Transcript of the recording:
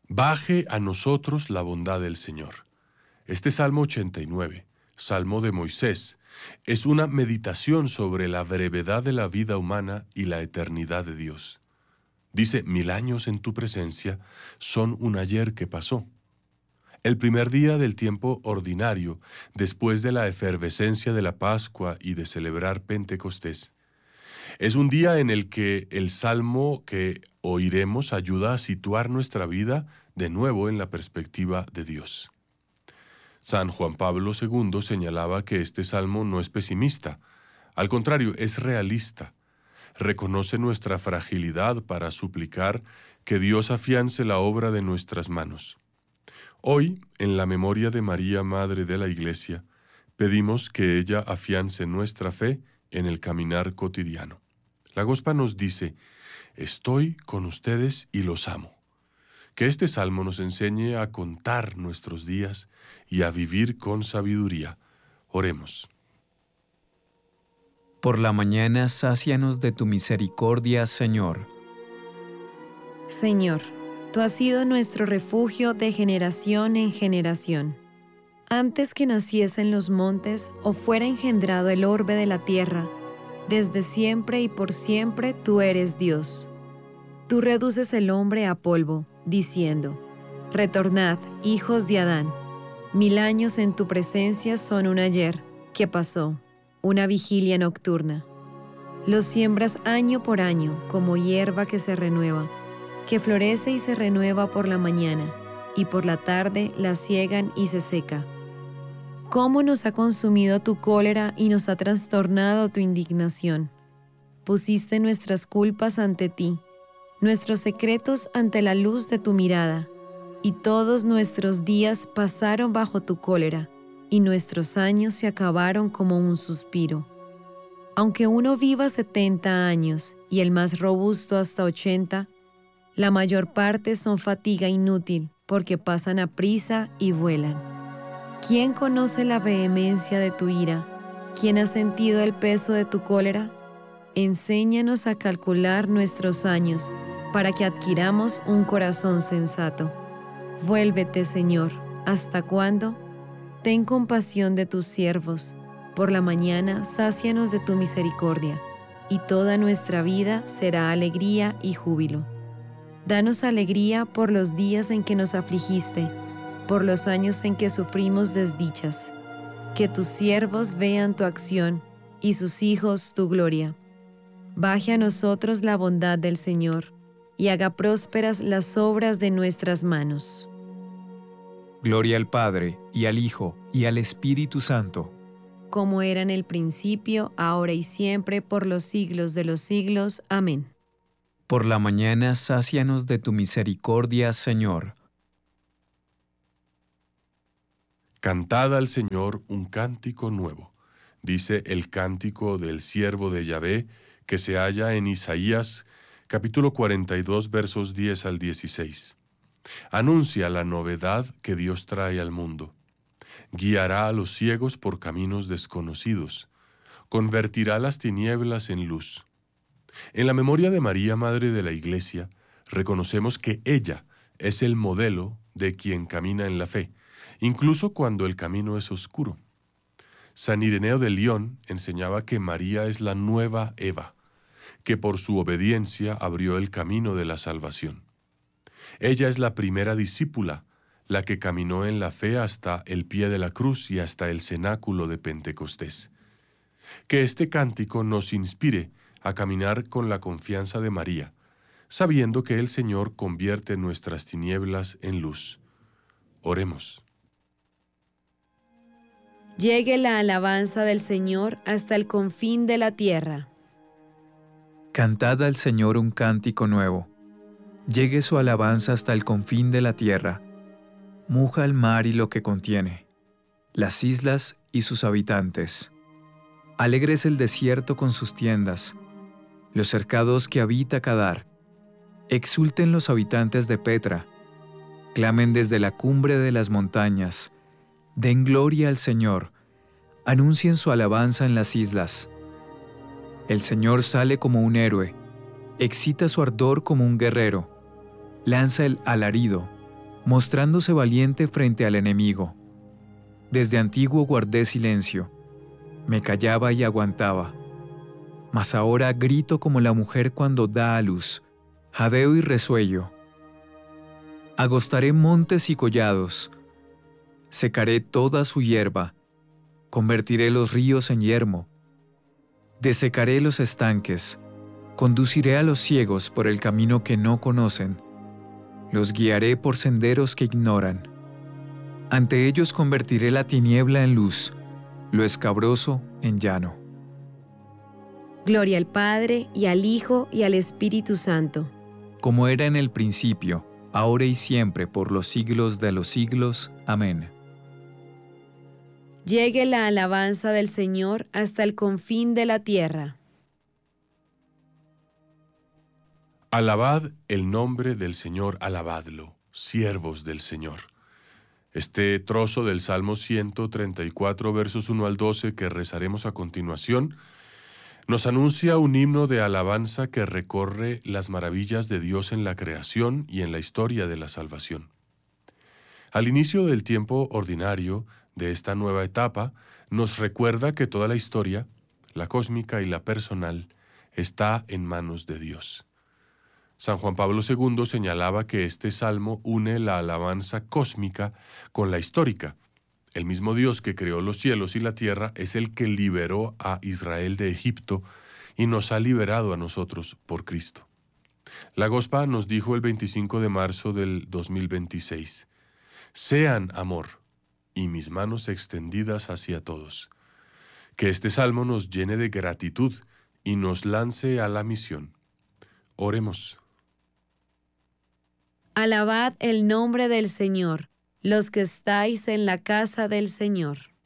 Baje a nosotros la bondad del Señor. Este Salmo 89, Salmo de Moisés, es una meditación sobre la brevedad de la vida humana y la eternidad de Dios. Dice: 1000 años en tu presencia son un ayer que pasó. El primer día del tiempo ordinario, después de la efervescencia de la Pascua y de celebrar Pentecostés, es un día en el que el salmo que oiremos ayuda a situar nuestra vida de nuevo en la perspectiva de Dios. San Juan Pablo II señalaba que este salmo no es pesimista, al contrario, es realista. Reconoce nuestra fragilidad para suplicar que Dios afiance la obra de nuestras manos. Hoy, en la memoria de María, Madre de la Iglesia, pedimos que ella afiance nuestra fe en el caminar cotidiano. La Gospa nos dice: estoy con ustedes y los amo. Que este salmo nos enseñe a contar nuestros días y a vivir con sabiduría. Oremos. Por la mañana, sácianos de tu misericordia, Señor. Señor, tú has sido nuestro refugio de generación en generación. Antes que naciesen los montes o fuera engendrado el orbe de la tierra, desde siempre y por siempre tú eres Dios. Tú reduces el hombre a polvo, diciendo: retornad, hijos de Adán. 1000 años en tu presencia son un ayer que pasó, una vigilia nocturna. Los siembras año por año como hierba que se renueva, que florece y se renueva por la mañana, y por la tarde la siegan y se seca. ¿Cómo nos ha consumido tu cólera y nos ha trastornado tu indignación? Pusiste nuestras culpas ante ti, nuestros secretos ante la luz de tu mirada, y todos nuestros días pasaron bajo tu cólera, y nuestros años se acabaron como un suspiro. Aunque uno viva 70 años y el más robusto hasta 80, la mayor parte son fatiga inútil porque pasan aprisa y vuelan. ¿Quién conoce la vehemencia de tu ira? ¿Quién ha sentido el peso de tu cólera? Enséñanos a calcular nuestros años para que adquiramos un corazón sensato. Vuélvete, Señor, ¿hasta cuándo? Ten compasión de tus siervos. Por la mañana sácianos de tu misericordia, y toda nuestra vida será alegría y júbilo. Danos alegría por los días en que nos afligiste, por los años en que sufrimos desdichas. Que tus siervos vean tu acción, y sus hijos tu gloria. Baje a nosotros la bondad del Señor, y haga prósperas las obras de nuestras manos. Gloria al Padre, y al Hijo, y al Espíritu Santo. Como era en el principio, ahora y siempre, por los siglos de los siglos. Amén. Por la mañana, sácianos de tu misericordia, Señor. Cantad al Señor un cántico nuevo, dice el cántico del siervo de Yahvé, que se halla en Isaías, capítulo 42, versos 10 al 16. Anuncia la novedad que Dios trae al mundo. Guiará a los ciegos por caminos desconocidos. Convertirá las tinieblas en luz. En la memoria de María, Madre de la Iglesia, reconocemos que ella es el modelo de quien camina en la fe, incluso cuando el camino es oscuro. San Ireneo de León enseñaba que María es la nueva Eva, que por su obediencia abrió el camino de la salvación. Ella es la primera discípula, la que caminó en la fe hasta el pie de la cruz y hasta el cenáculo de Pentecostés. Que este cántico nos inspire a caminar con la confianza de María, sabiendo que el Señor convierte nuestras tinieblas en luz. Oremos. Llegue la alabanza del Señor hasta el confín de la tierra. Cantad al Señor un cántico nuevo. Llegue su alabanza hasta el confín de la tierra. Muja el mar y lo que contiene, las islas y sus habitantes. Alegre es el desierto con sus tiendas, los cercados que habita Kedar. Exulten los habitantes de Petra, clamen desde la cumbre de las montañas, den gloria al Señor, anuncien su alabanza en las islas. El Señor sale como un héroe, excita su ardor como un guerrero, lanza el alarido, mostrándose valiente frente al enemigo. Desde antiguo guardé silencio, me callaba y aguantaba. Mas ahora grito como la mujer cuando da a luz, jadeo y resuello. Agostaré montes y collados, secaré toda su hierba, convertiré los ríos en yermo, desecaré los estanques, conduciré a los ciegos por el camino que no conocen, los guiaré por senderos que ignoran. Ante ellos convertiré la tiniebla en luz, lo escabroso en llano. Gloria al Padre, y al Hijo, y al Espíritu Santo. Como era en el principio, ahora y siempre, por los siglos de los siglos. Amén. Llegue la alabanza del Señor hasta el confín de la tierra. Alabad el nombre del Señor, alabadlo, siervos del Señor. Este trozo del Salmo 134, versos 1 al 12, que rezaremos a continuación, nos anuncia un himno de alabanza que recorre las maravillas de Dios en la creación y en la historia de la salvación. Al inicio del tiempo ordinario de esta nueva etapa, nos recuerda que toda la historia, la cósmica y la personal, está en manos de Dios. San Juan Pablo II señalaba que este salmo une la alabanza cósmica con la histórica. El mismo Dios que creó los cielos y la tierra es el que liberó a Israel de Egipto y nos ha liberado a nosotros por Cristo. La Gospa nos dijo el 25 de marzo del 2026, «Sean amor y mis manos extendidas hacia todos». Que este salmo nos llene de gratitud y nos lance a la misión. Oremos. Alabad el nombre del Señor, los que estáis en la casa del Señor.